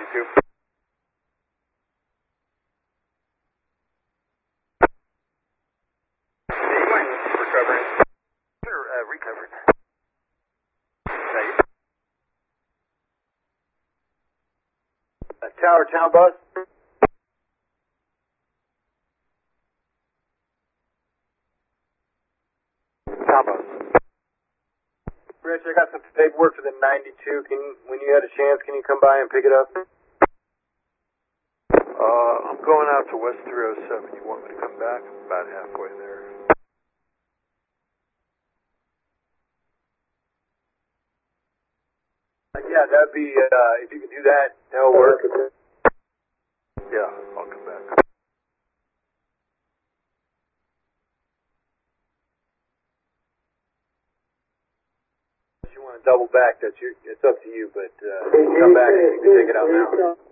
2. Recovering. Recovered. Tower Town Bus. Town Bus. Rich, I got some paperwork for the 92. When you had a chance, can you come by and pick it up? I'm going out to West 307. You want me to come back? I'm about halfway there. Yeah, that'd be, if you could do that, that'll work. Yeah, I'll come back. If you want to double back, it's up to you, but come back and you can take it out now.